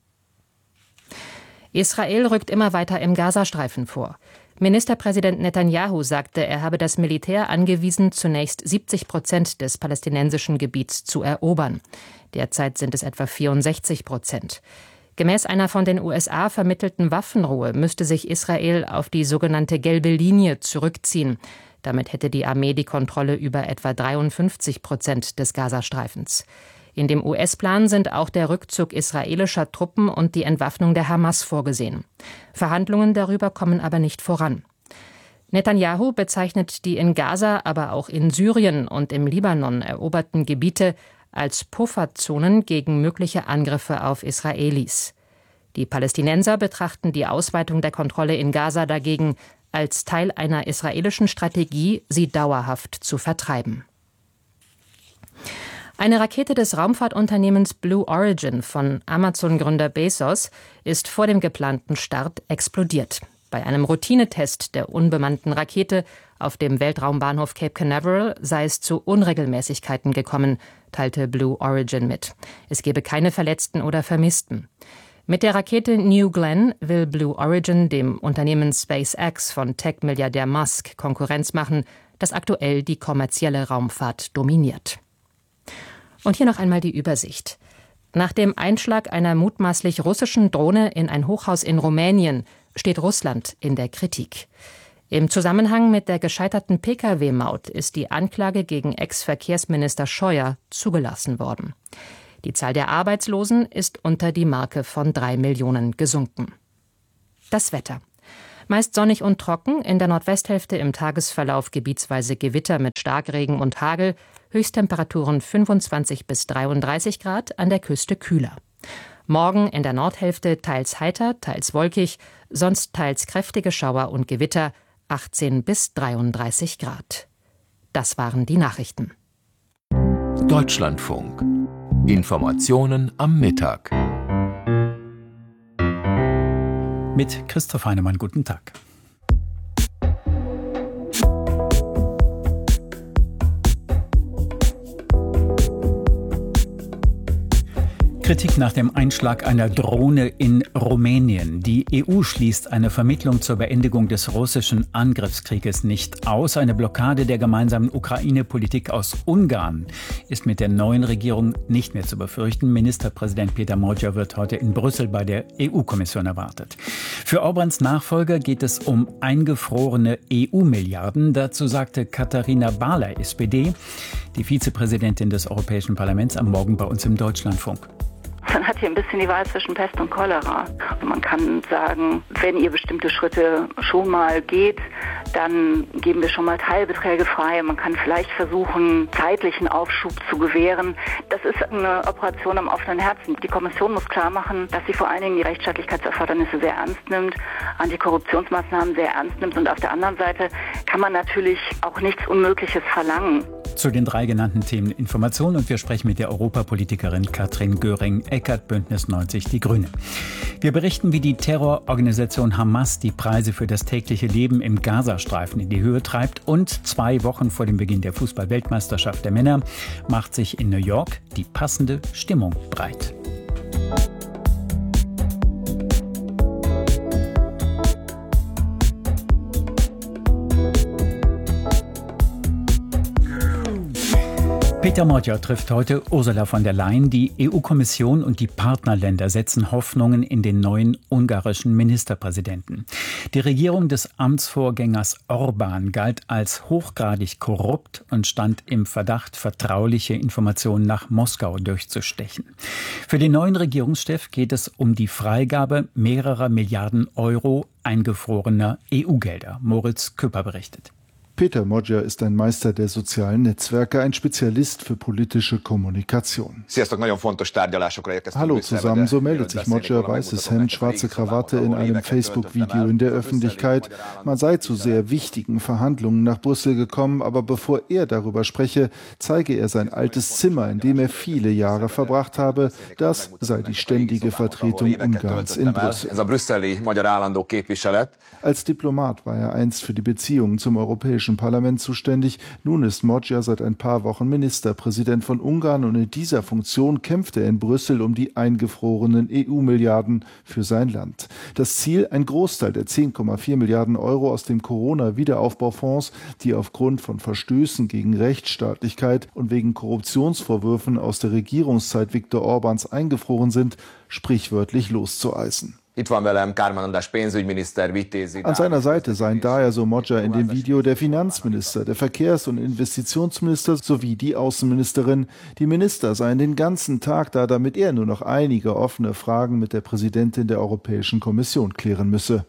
Israel rückt immer weiter im Gazastreifen vor. Ministerpräsident Netanyahu sagte, er habe das Militär angewiesen, zunächst siebzig Prozent des palästinensischen Gebiets zu erobern. Derzeit sind es etwa vierundsechzig Prozent. Gemäß einer von den U S A vermittelten Waffenruhe müsste sich Israel auf die sogenannte gelbe Linie zurückziehen. Damit hätte die Armee die Kontrolle über etwa dreiundfünfzig Prozent des Gazastreifens. In dem U S-Plan sind auch der Rückzug israelischer Truppen und die Entwaffnung der Hamas vorgesehen. Verhandlungen darüber kommen aber nicht voran. Netanyahu bezeichnet die in Gaza, aber auch in Syrien und im Libanon eroberten Gebiete als Pufferzonen gegen mögliche Angriffe auf Israelis. Die Palästinenser betrachten die Ausweitung der Kontrolle in Gaza dagegen als Teil einer israelischen Strategie, sie dauerhaft zu vertreiben. Eine Rakete des Raumfahrtunternehmens Blue Origin von Amazon-Gründer Bezos ist vor dem geplanten Start explodiert. Bei einem Routinetest der unbemannten Rakete auf dem Weltraumbahnhof Cape Canaveral sei es zu Unregelmäßigkeiten gekommen, teilte Blue Origin mit. Es gebe keine Verletzten oder Vermissten. Mit der Rakete New Glenn will Blue Origin dem Unternehmen SpaceX von Tech-Milliardär Musk Konkurrenz machen, das aktuell die kommerzielle Raumfahrt dominiert. Und hier noch einmal die Übersicht. Nach dem Einschlag einer mutmaßlich russischen Drohne in ein Hochhaus in Rumänien steht Russland in der Kritik. Im Zusammenhang mit der gescheiterten Pkw-Maut ist die Anklage gegen Ex-Verkehrsminister Scheuer zugelassen worden. Die Zahl der Arbeitslosen ist unter die Marke von drei Millionen gesunken. Das Wetter. Meist sonnig und trocken, in der Nordwesthälfte im Tagesverlauf gebietsweise Gewitter mit Starkregen und Hagel, Höchsttemperaturen fünfundzwanzig bis dreiunddreißig Grad, an der Küste kühler. Morgen in der Nordhälfte teils heiter, teils wolkig, sonst teils kräftige Schauer und Gewitter, achtzehn bis dreiunddreißig Grad. Das waren die Nachrichten. Deutschlandfunk. Informationen am Mittag. Mit Christoph Heinemann, guten Tag. Kritik nach dem Einschlag einer Drohne in Rumänien. Die E U schließt eine Vermittlung zur Beendigung des russischen Angriffskrieges nicht aus. Eine Blockade der gemeinsamen Ukraine-Politik aus Ungarn ist mit der neuen Regierung nicht mehr zu befürchten. Ministerpräsident Peter Magyar wird heute in Brüssel bei der E U-Kommission erwartet. Für Orbáns Nachfolger geht es um eingefrorene E U-Milliarden. Dazu sagte Katharina Barley, S P D, die Vizepräsidentin des Europäischen Parlaments, am Morgen bei uns im Deutschlandfunk. Man hat hier ein bisschen die Wahl zwischen Pest und Cholera. Und man kann sagen, wenn ihr bestimmte Schritte schon mal geht, dann geben wir schon mal Teilbeträge frei. Man kann vielleicht versuchen, zeitlichen Aufschub zu gewähren. Das ist eine Operation am offenen Herzen. Die Kommission muss klar machen, dass sie vor allen Dingen die Rechtsstaatlichkeitserfordernisse sehr ernst nimmt, Antikorruptionsmaßnahmen sehr ernst nimmt. Und auf der anderen Seite kann man natürlich auch nichts Unmögliches verlangen. Zu den drei genannten Themen Information, und wir sprechen mit der Europapolitikerin Katrin Göring-Eckardt, Bündnis neunzig Die Grünen. Wir berichten, wie die Terrororganisation Hamas die Preise für das tägliche Leben im Gazastreifen in die Höhe treibt, und zwei Wochen vor dem Beginn der Fußball-Weltmeisterschaft der Männer macht sich in New York die passende Stimmung breit. Peter Magyar trifft heute Ursula von der Leyen. Die E U-Kommission und die Partnerländer setzen Hoffnungen in den neuen ungarischen Ministerpräsidenten. Die Regierung des Amtsvorgängers Orbán galt als hochgradig korrupt und stand im Verdacht, vertrauliche Informationen nach Moskau durchzustechen. Für den neuen Regierungschef geht es um die Freigabe mehrerer Milliarden Euro eingefrorener E U-Gelder. Moritz Küpper berichtet. Peter Magyar ist ein Meister der sozialen Netzwerke, ein Spezialist für politische Kommunikation. Hallo zusammen, so meldet sich Magyar, weißes Hemd, schwarze Krawatte in einem Facebook-Video in der Öffentlichkeit. Man sei zu sehr wichtigen Verhandlungen nach Brüssel gekommen, aber bevor er darüber spreche, zeige er sein altes Zimmer, in dem er viele Jahre verbracht habe. Das sei die ständige Vertretung Ungarns in Brüssel. Als Diplomat war er einst für die Beziehungen zum Europäischen Parlament zuständig. Nun ist Magyar seit ein paar Wochen Ministerpräsident von Ungarn, und in dieser Funktion kämpft er in Brüssel um die eingefrorenen E U-Milliarden für sein Land. Das Ziel: ein Großteil der zehn Komma vier Milliarden Euro aus dem Corona-Wiederaufbaufonds, die aufgrund von Verstößen gegen Rechtsstaatlichkeit und wegen Korruptionsvorwürfen aus der Regierungszeit Viktor Orbáns eingefroren sind, sprichwörtlich loszueisen. An seiner Seite seien daher, so Magyar in dem Video, der Finanzminister, der Verkehrs- und Investitionsminister sowie die Außenministerin. Die Minister seien den ganzen Tag da, damit er nur noch einige offene Fragen mit der Präsidentin der Europäischen Kommission klären müsse.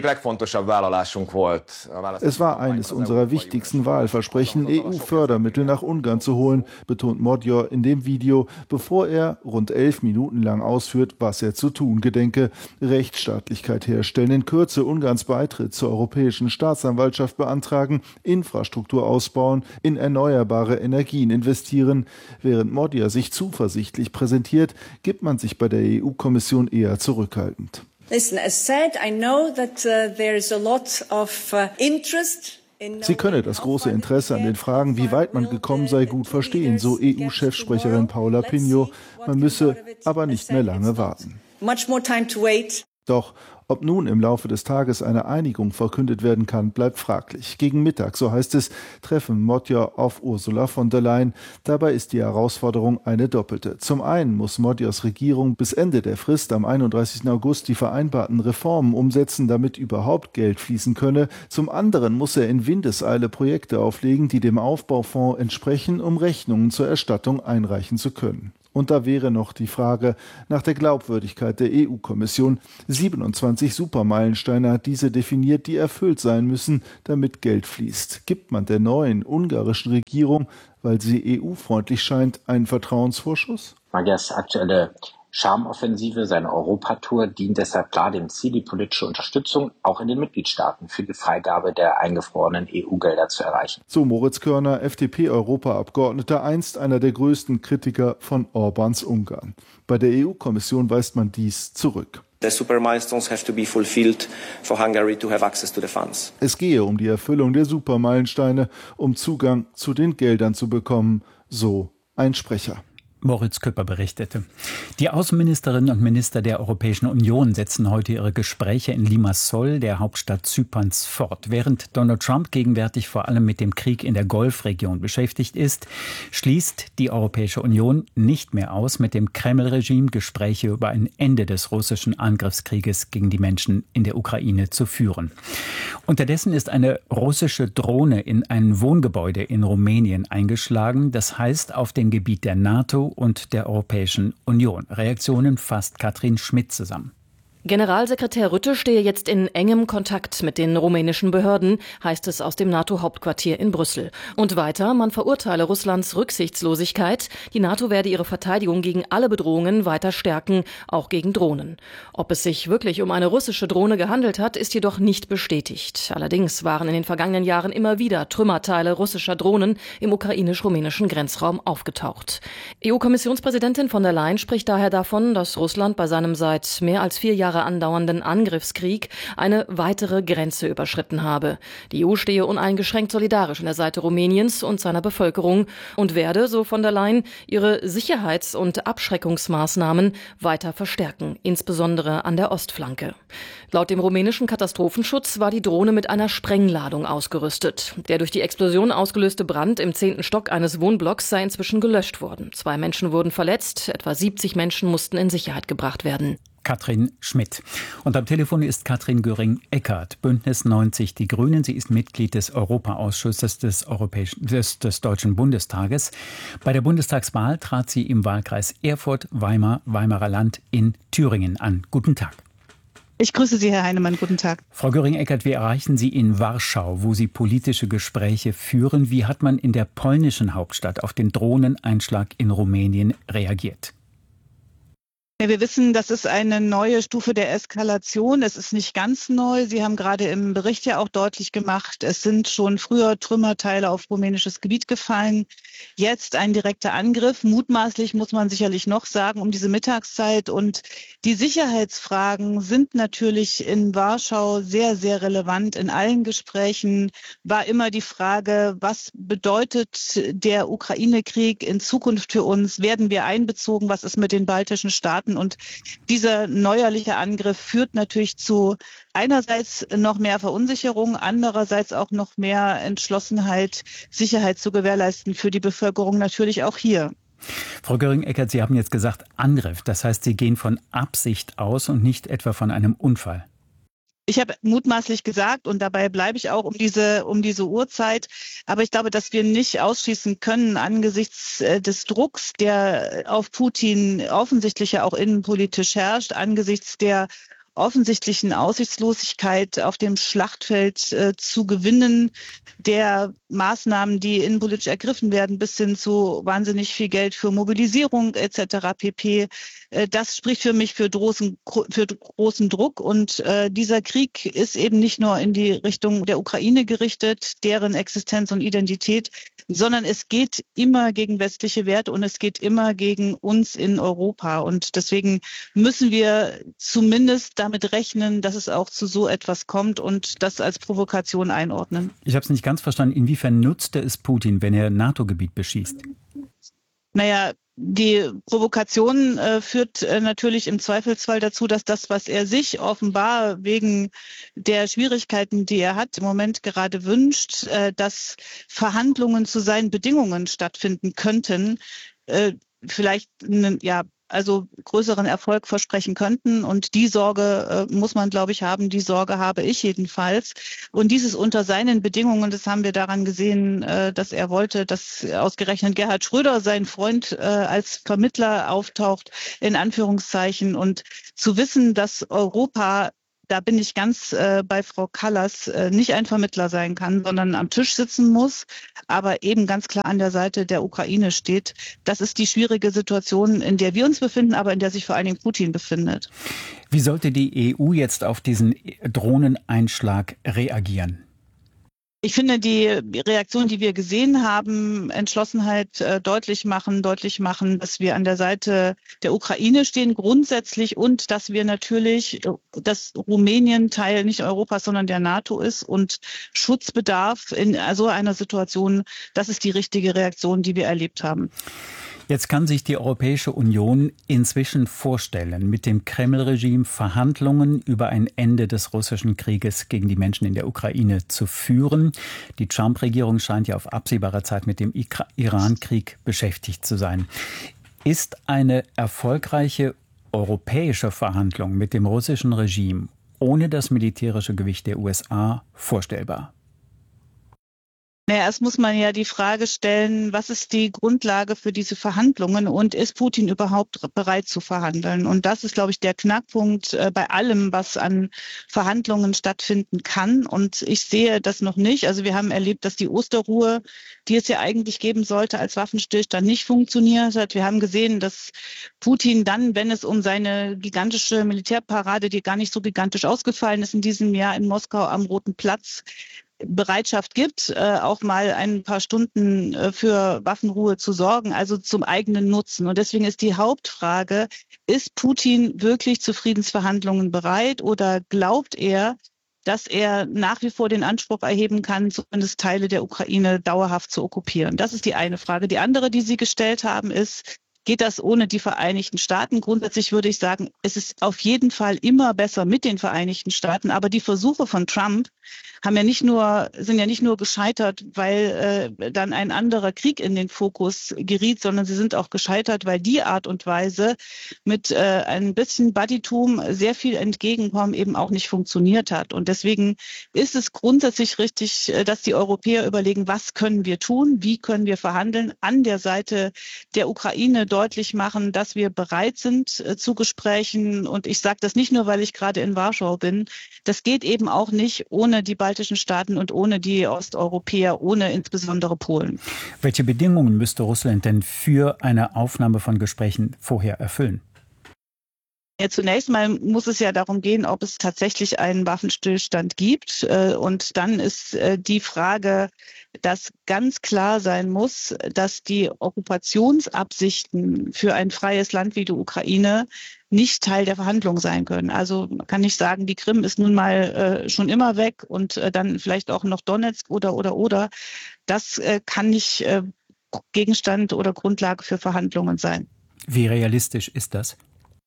Es war eines unserer wichtigsten Wahlversprechen, E U-Fördermittel nach Ungarn zu holen, betont Magyar in dem Video, bevor er rund elf Minuten lang ausführt, was er zu tun gedenke: Rechtsstaatlichkeit herstellen, in Kürze Ungarns Beitritt zur Europäischen Staatsanwaltschaft beantragen, Infrastruktur ausbauen, in erneuerbare Energien investieren. Während Magyar sich zuversichtlich präsentiert, gibt man sich bei der E U-Kommission eher zurückhaltend. Listen, as said, I know that uh, there is a lot of uh, interest. Sie könne das große Interesse an den Fragen, wie weit man gekommen sei, gut verstehen, so E U-Chefsprecherin Paula Pinho. Man müsse aber nicht mehr lange warten. Much more time to wait. Doch Ob nun im Laufe des Tages eine Einigung verkündet werden kann, bleibt fraglich. Gegen Mittag, so heißt es, treffen Motja auf Ursula von der Leyen. Dabei ist die Herausforderung eine doppelte. Zum einen muss Motjas Regierung bis Ende der Frist am einunddreißigsten August die vereinbarten Reformen umsetzen, damit überhaupt Geld fließen könne. Zum anderen muss er in Windeseile Projekte auflegen, die dem Aufbaufonds entsprechen, um Rechnungen zur Erstattung einreichen zu können. Und da wäre noch die Frage nach der Glaubwürdigkeit der E U-Kommission. siebenundzwanzig Supermeilensteine hat diese definiert, die erfüllt sein müssen, damit Geld fließt. Gibt man der neuen ungarischen Regierung, weil sie E U-freundlich scheint, einen Vertrauensvorschuss? Magyars aktuelle Charmoffensive, seine Europatour, dient deshalb klar dem Ziel, die politische Unterstützung auch in den Mitgliedstaaten für die Freigabe der eingefrorenen E U-Gelder zu erreichen. So Moritz Körner, F D P-Europaabgeordneter, einst einer der größten Kritiker von Orbáns Ungarn. Bei der E U-Kommission weist man dies zurück. The super milestones have to be fulfilled for Hungary to have access to the funds. Es gehe um die Erfüllung der Supermeilensteine, um Zugang zu den Geldern zu bekommen, so ein Sprecher. Moritz Küpper berichtete. Die Außenministerinnen und Minister der Europäischen Union setzen heute ihre Gespräche in Limassol, der Hauptstadt Zyperns, fort. Während Donald Trump gegenwärtig vor allem mit dem Krieg in der Golfregion beschäftigt ist, schließt die Europäische Union nicht mehr aus, mit dem Kreml-Regime Gespräche über ein Ende des russischen Angriffskrieges gegen die Menschen in der Ukraine zu führen. Unterdessen ist eine russische Drohne in ein Wohngebäude in Rumänien eingeschlagen, das heißt auf dem Gebiet der NATO und der Europäischen Union. Reaktionen fasst Katrin Schmidt zusammen. Generalsekretär Rutte stehe jetzt in engem Kontakt mit den rumänischen Behörden, heißt es aus dem NATO-Hauptquartier in Brüssel. Und weiter, man verurteile Russlands Rücksichtslosigkeit. Die NATO werde ihre Verteidigung gegen alle Bedrohungen weiter stärken, auch gegen Drohnen. Ob es sich wirklich um eine russische Drohne gehandelt hat, ist jedoch nicht bestätigt. Allerdings waren in den vergangenen Jahren immer wieder Trümmerteile russischer Drohnen im ukrainisch-rumänischen Grenzraum aufgetaucht. E U-Kommissionspräsidentin von der Leyen spricht daher davon, dass Russland bei seinem seit mehr als vier Jahren andauernden Angriffskrieg eine weitere Grenze überschritten habe. Die E U stehe uneingeschränkt solidarisch an der Seite Rumäniens und seiner Bevölkerung und werde, so von der Leyen, ihre Sicherheits- und Abschreckungsmaßnahmen weiter verstärken, insbesondere an der Ostflanke. Laut dem rumänischen Katastrophenschutz war die Drohne mit einer Sprengladung ausgerüstet. Der durch die Explosion ausgelöste Brand im zehnten Stock eines Wohnblocks sei inzwischen gelöscht worden. Zwei Menschen wurden verletzt, etwa siebzig Menschen mussten in Sicherheit gebracht werden. Katrin Schmidt. Und am Telefon ist Katrin Göring-Eckardt, Bündnis neunzig Die Grünen. Sie ist Mitglied des Europaausschusses des, Europäischen, des, des Deutschen Bundestages. Bei der Bundestagswahl trat sie im Wahlkreis Erfurt, Weimar, Weimarer Land in Thüringen an. Guten Tag. Ich grüße Sie, Herr Heinemann. Guten Tag. Frau Göring-Eckardt, wir erreichen Sie in Warschau, wo Sie politische Gespräche führen. Wie hat man in der polnischen Hauptstadt auf den Drohneneinschlag in Rumänien reagiert? Wir wissen, das ist eine neue Stufe der Eskalation. Es ist nicht ganz neu. Sie haben gerade im Bericht ja auch deutlich gemacht, es sind schon früher Trümmerteile auf rumänisches Gebiet gefallen. Jetzt ein direkter Angriff. Mutmaßlich muss man sicherlich noch sagen, um diese Mittagszeit. Und die Sicherheitsfragen sind natürlich in Warschau sehr, sehr relevant. In allen Gesprächen war immer die Frage, was bedeutet der Ukraine-Krieg in Zukunft für uns? Werden wir einbezogen? Was ist mit den baltischen Staaten? Und dieser neuerliche Angriff führt natürlich zu einerseits noch mehr Verunsicherung, andererseits auch noch mehr Entschlossenheit, Sicherheit zu gewährleisten für die Bevölkerung, natürlich auch hier. Frau Göring-Eckardt, Sie haben jetzt gesagt Angriff. Das heißt, Sie gehen von Absicht aus und nicht etwa von einem Unfall. Ich habe mutmaßlich gesagt, und dabei bleibe ich auch um diese um diese Uhrzeit, aber ich glaube, dass wir nicht ausschließen können angesichts äh, des Drucks, der auf Putin offensichtlich ja auch innenpolitisch herrscht, angesichts der offensichtlichen Aussichtslosigkeit auf dem Schlachtfeld äh, zu gewinnen, der Maßnahmen, die innenpolitisch ergriffen werden, bis hin zu wahnsinnig viel Geld für Mobilisierung et cetera pp. Äh, das spricht für mich für großen, für großen Druck. Und äh, dieser Krieg ist eben nicht nur in die Richtung der Ukraine gerichtet, deren Existenz und Identität, sondern es geht immer gegen westliche Werte und es geht immer gegen uns in Europa. Und deswegen müssen wir zumindest damit rechnen, dass es auch zu so etwas kommt und das als Provokation einordnen. Ich habe es nicht ganz verstanden. Inwiefern nutzte es Putin, wenn er NATO-Gebiet beschießt? Naja, Die Provokation äh, führt äh, natürlich im Zweifelsfall dazu, dass das, was er sich offenbar wegen der Schwierigkeiten, die er hat, im Moment gerade wünscht, äh, dass Verhandlungen zu seinen Bedingungen stattfinden könnten, äh, vielleicht ja also größeren Erfolg versprechen könnten. Und die Sorge äh, muss man, glaube ich, haben. Die Sorge habe ich jedenfalls. Und dieses unter seinen Bedingungen, das haben wir daran gesehen, äh, dass er wollte, dass ausgerechnet Gerhard Schröder, sein Freund, äh, als Vermittler auftaucht, in Anführungszeichen. Und zu wissen, dass Europa, da bin ich ganz äh, bei Frau Kallas, äh, nicht ein Vermittler sein kann, sondern am Tisch sitzen muss, aber eben ganz klar an der Seite der Ukraine steht. Das ist die schwierige Situation, in der wir uns befinden, aber in der sich vor allen Dingen Putin befindet. Wie sollte die E U jetzt auf diesen Drohneneinschlag reagieren? Ich finde, die Reaktion, die wir gesehen haben, Entschlossenheit äh, deutlich machen, deutlich machen, dass wir an der Seite der Ukraine stehen grundsätzlich und dass wir natürlich, dass Rumänien Teil nicht Europas, sondern der NATO ist und Schutzbedarf in so einer Situation, das ist die richtige Reaktion, die wir erlebt haben. Jetzt kann sich die Europäische Union inzwischen vorstellen, mit dem Kreml-Regime Verhandlungen über ein Ende des russischen Krieges gegen die Menschen in der Ukraine zu führen. Die Trump-Regierung scheint ja auf absehbare Zeit mit dem Iran-Krieg beschäftigt zu sein. Ist eine erfolgreiche europäische Verhandlung mit dem russischen Regime ohne das militärische Gewicht der U S A vorstellbar? Naja, erst muss man ja die Frage stellen, was ist die Grundlage für diese Verhandlungen und ist Putin überhaupt bereit zu verhandeln? Und das ist, glaube ich, der Knackpunkt äh, bei allem, was an Verhandlungen stattfinden kann. Und ich sehe das noch nicht. Also wir haben erlebt, dass die Osterruhe, die es ja eigentlich geben sollte als Waffenstillstand, nicht funktioniert hat. Wir haben gesehen, dass Putin dann, wenn es um seine gigantische Militärparade, die gar nicht so gigantisch ausgefallen ist in diesem Jahr in Moskau am Roten Platz, Bereitschaft gibt, äh, auch mal ein paar Stunden äh, für Waffenruhe zu sorgen, also zum eigenen Nutzen. Und deswegen ist die Hauptfrage, ist Putin wirklich zu Friedensverhandlungen bereit oder glaubt er, dass er nach wie vor den Anspruch erheben kann, zumindest Teile der Ukraine dauerhaft zu okkupieren? Das ist die eine Frage. Die andere, die Sie gestellt haben, ist, geht das ohne die Vereinigten Staaten? Grundsätzlich würde ich sagen, es ist auf jeden Fall immer besser mit den Vereinigten Staaten. Aber die Versuche von Trump haben ja nicht nur, sind ja nicht nur gescheitert, weil äh, dann ein anderer Krieg in den Fokus geriet, sondern sie sind auch gescheitert, weil die Art und Weise mit äh, ein bisschen Buddytum, sehr viel Entgegenkommen eben auch nicht funktioniert hat. Und deswegen ist es grundsätzlich richtig, dass die Europäer überlegen, was können wir tun, wie können wir verhandeln, an der Seite der Ukraine deutlich machen, dass wir bereit sind äh, zu Gesprächen. Und ich sage das nicht nur, weil ich gerade in Warschau bin. Das geht eben auch nicht ohne die baltischen Staaten und ohne die Osteuropäer, ohne insbesondere Polen. Welche Bedingungen müsste Russland denn für eine Aufnahme von Gesprächen vorher erfüllen? Ja, zunächst mal muss es ja darum gehen, ob es tatsächlich einen Waffenstillstand gibt. Und dann ist die Frage, dass ganz klar sein muss, dass die Okkupationsabsichten für ein freies Land wie die Ukraine nicht Teil der Verhandlungen sein können. Also man kann nicht sagen, die Krim ist nun mal äh, schon immer weg und äh, dann vielleicht auch noch Donetsk oder, oder, oder. Das äh, kann nicht äh, Gegenstand oder Grundlage für Verhandlungen sein. Wie realistisch ist das?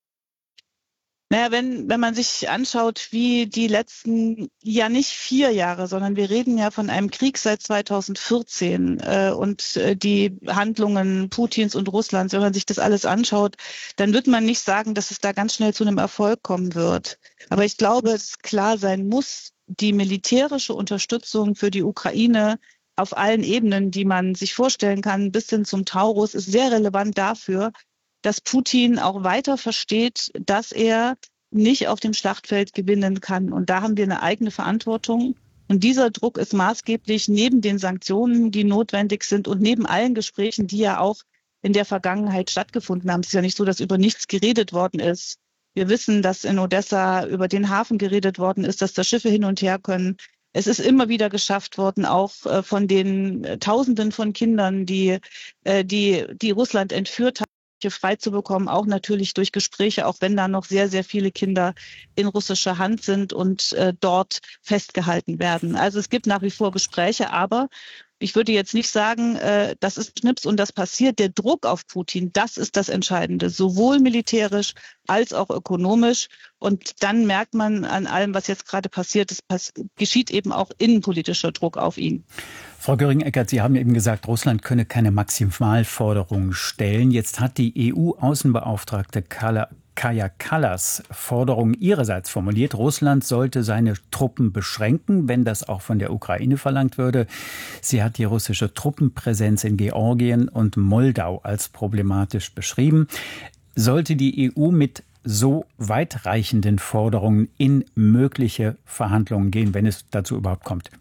Naja, wenn, wenn man sich anschaut, wie die letzten, ja nicht vier Jahre, sondern wir reden ja von einem Krieg seit zweitausendvierzehn äh, und äh, die Handlungen Putins und Russlands, wenn man sich das alles anschaut, dann wird man nicht sagen, dass es da ganz schnell zu einem Erfolg kommen wird. Aber ich glaube, es klar sein muss, die militärische Unterstützung für die Ukraine auf allen Ebenen, die man sich vorstellen kann, bis hin zum Taurus, ist sehr relevant dafür, dass Putin auch weiter versteht, dass er nicht auf dem Schlachtfeld gewinnen kann. Und da haben wir eine eigene Verantwortung. Und dieser Druck ist maßgeblich neben den Sanktionen, die notwendig sind und neben allen Gesprächen, die ja auch in der Vergangenheit stattgefunden haben. Es ist ja nicht so, dass über nichts geredet worden ist. Wir wissen, dass in Odessa über den Hafen geredet worden ist, dass da Schiffe hin und her können. Es ist immer wieder geschafft worden, auch äh, von den äh, Tausenden von Kindern, die, äh, die, die Russland entführt hat, frei zu bekommen, auch natürlich durch Gespräche, auch wenn da noch sehr, sehr viele Kinder in russischer Hand sind und äh, dort festgehalten werden. Also es gibt nach wie vor Gespräche, aber ich würde jetzt nicht sagen, äh, das ist Schnips und das passiert. Der Druck auf Putin, das ist das Entscheidende, sowohl militärisch als auch ökonomisch. Und dann merkt man an allem, was jetzt gerade passiert, es pass- geschieht eben auch innenpolitischer Druck auf ihn. Frau Göring-Eckardt, Sie haben eben gesagt, Russland könne keine Maximalforderungen stellen. Jetzt hat die E U-Außenbeauftragte Kala Kaja Kallas Forderung ihrerseits formuliert. Russland sollte seine Truppen beschränken, wenn das auch von der Ukraine verlangt würde. Sie hat die russische Truppenpräsenz in Georgien und Moldau als problematisch beschrieben. Sollte die E U mit so weitreichenden Forderungen in mögliche Verhandlungen gehen, wenn es dazu überhaupt kommt?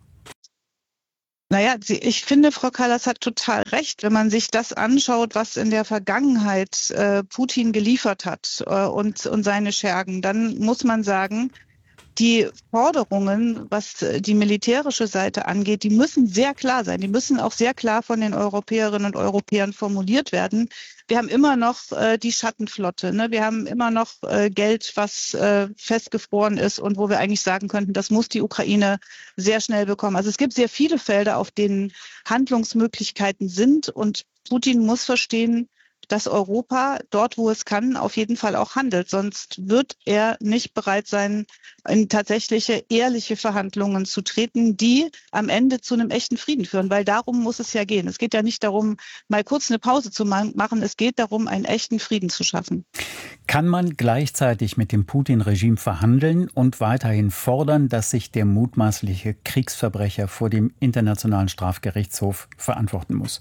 Naja, sie, ich finde, Frau Kallas hat total recht, wenn man sich das anschaut, was in der Vergangenheit äh, Putin geliefert hat äh, und, und seine Schergen, dann muss man sagen, die Forderungen, was die militärische Seite angeht, die müssen sehr klar sein. Die müssen auch sehr klar von den Europäerinnen und Europäern formuliert werden. Wir haben immer noch äh, die Schattenflotte, ne? Wir haben immer noch äh, Geld, was äh, festgefroren ist und wo wir eigentlich sagen könnten, das muss die Ukraine sehr schnell bekommen. Also es gibt sehr viele Felder, auf denen Handlungsmöglichkeiten sind, und Putin muss verstehen, dass Europa dort, wo es kann, auf jeden Fall auch handelt. Sonst wird er nicht bereit sein, in tatsächliche, ehrliche Verhandlungen zu treten, die am Ende zu einem echten Frieden führen. Weil darum muss es ja gehen. Es geht ja nicht darum, mal kurz eine Pause zu machen. Es geht darum, einen echten Frieden zu schaffen. Kann man gleichzeitig mit dem Putin-Regime verhandeln und weiterhin fordern, dass sich der mutmaßliche Kriegsverbrecher vor dem Internationalen Strafgerichtshof verantworten muss?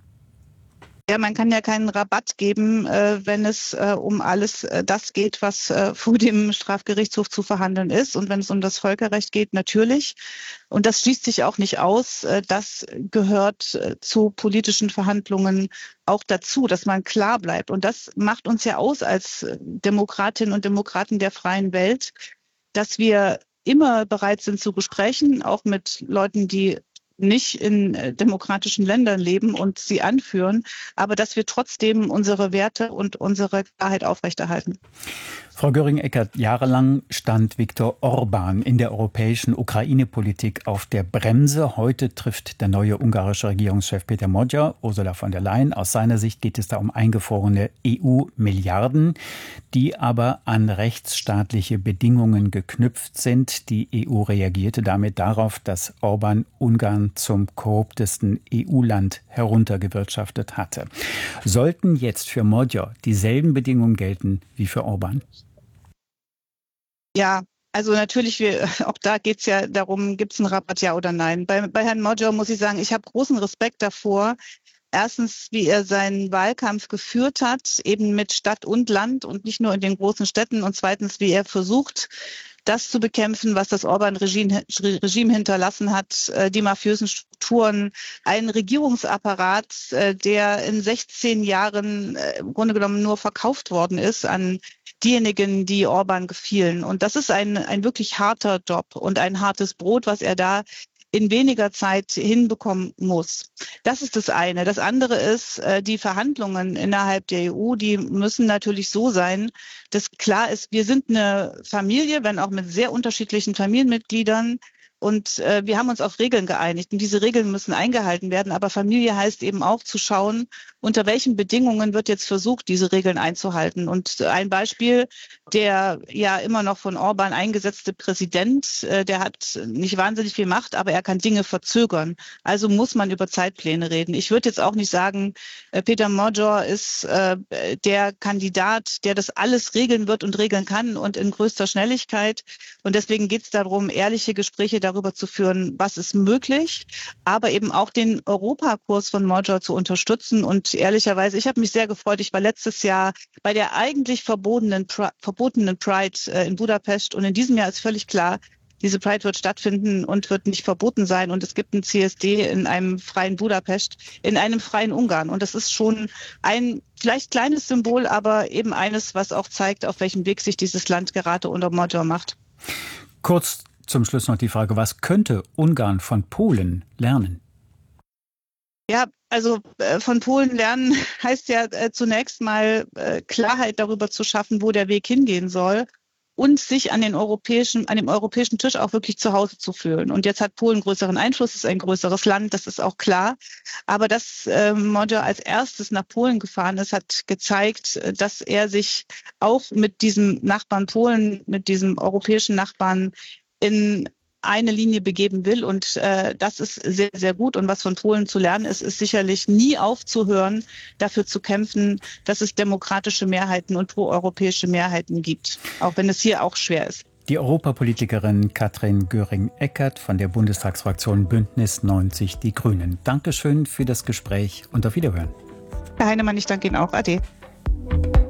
Ja, man kann ja keinen Rabatt geben, äh, wenn es äh, um alles äh, das geht, was äh, vor dem Strafgerichtshof zu verhandeln ist. Und wenn es um das Völkerrecht geht, natürlich. Und das schließt sich auch nicht aus. Äh, das gehört äh, zu politischen Verhandlungen auch dazu, dass man klar bleibt. Und das macht uns ja aus als Demokratinnen und Demokraten der freien Welt, dass wir immer bereit sind zu Gesprächen, auch mit Leuten, die nicht in äh, demokratischen Ländern leben und sie anführen, aber dass wir trotzdem unsere Werte und unsere Klarheit aufrechterhalten. Frau Göring-Eckardt, jahrelang stand Viktor Orban in der europäischen Ukraine-Politik auf der Bremse. Heute trifft der neue ungarische Regierungschef Peter Magyar Ursula von der Leyen. Aus seiner Sicht geht es da um eingefrorene E U-Milliarden, die aber an rechtsstaatliche Bedingungen geknüpft sind. Die E U reagierte damit darauf, dass Orban Ungarn zum korruptesten E U-Land heruntergewirtschaftet hatte. Sollten jetzt für Magyar dieselben Bedingungen gelten wie für Orban? Ja, also natürlich, wir, auch da geht es ja darum, gibt es einen Rabatt, ja oder nein. Bei, bei Herrn Magyar muss ich sagen, ich habe großen Respekt davor. Erstens, wie er seinen Wahlkampf geführt hat, eben mit Stadt und Land und nicht nur in den großen Städten. Und zweitens, wie er versucht, das zu bekämpfen, was das Orban-Regime Regime hinterlassen hat, die mafiösen Strukturen, einen Regierungsapparat, der in sechzehn Jahren im Grunde genommen nur verkauft worden ist an diejenigen, die Orban gefielen. Und das ist ein, ein wirklich harter Job und ein hartes Brot, was er da in weniger Zeit hinbekommen muss. Das ist das eine. Das andere ist, die Verhandlungen innerhalb der E U, die müssen natürlich so sein, dass klar ist, wir sind eine Familie, wenn auch mit sehr unterschiedlichen Familienmitgliedern. Und äh, wir haben uns auf Regeln geeinigt. Und diese Regeln müssen eingehalten werden. Aber Familie heißt eben auch zu schauen, unter welchen Bedingungen wird jetzt versucht, diese Regeln einzuhalten. Und ein Beispiel, der ja immer noch von Orban eingesetzte Präsident, äh, der hat nicht wahnsinnig viel Macht, aber er kann Dinge verzögern. Also muss man über Zeitpläne reden. Ich würde jetzt auch nicht sagen, äh, Peter Magyar ist äh, der Kandidat, der das alles regeln wird und regeln kann und in größter Schnelligkeit. Und deswegen geht es darum, ehrliche Gespräche darüber zu führen, was ist möglich, aber eben auch den Europakurs von Magyar zu unterstützen. Und ehrlicherweise, ich habe mich sehr gefreut. Ich war letztes Jahr bei der eigentlich verbotenen, verbotenen Pride in Budapest und in diesem Jahr ist völlig klar, diese Pride wird stattfinden und wird nicht verboten sein. Und es gibt ein C S D in einem freien Budapest, in einem freien Ungarn. Und das ist schon ein vielleicht kleines Symbol, aber eben eines, was auch zeigt, auf welchem Weg sich dieses Land gerade unter Magyar macht. Kurz zum Schluss noch die Frage, was könnte Ungarn von Polen lernen? Ja, also äh, von Polen lernen heißt ja äh, zunächst mal äh, Klarheit darüber zu schaffen, wo der Weg hingehen soll. und sich an den europäischen, an dem europäischen Tisch auch wirklich zu Hause zu fühlen. Und jetzt hat Polen größeren Einfluss, ist ein größeres Land, das ist auch klar. Aber dass äh, Magyar als erstes nach Polen gefahren ist, hat gezeigt, dass er sich auch mit diesem Nachbarn Polen, mit diesem europäischen Nachbarn in eine Linie begeben will. Und äh, das ist sehr, sehr gut. Und was von Polen zu lernen ist, ist sicherlich nie aufzuhören, dafür zu kämpfen, dass es demokratische Mehrheiten und proeuropäische Mehrheiten gibt. Auch wenn es hier auch schwer ist. Die Europapolitikerin Katrin Göring-Eckardt von der Bundestagsfraktion Bündnis neunzig Die Grünen. Dankeschön für das Gespräch und auf Wiederhören. Herr Heinemann, ich danke Ihnen auch. Ade.